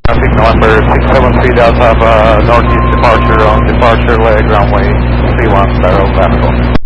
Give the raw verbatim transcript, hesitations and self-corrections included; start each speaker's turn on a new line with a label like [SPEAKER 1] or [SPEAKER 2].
[SPEAKER 1] Traffic November six seven three Delta, uh, northeast departure on departure leg runway three one zero left.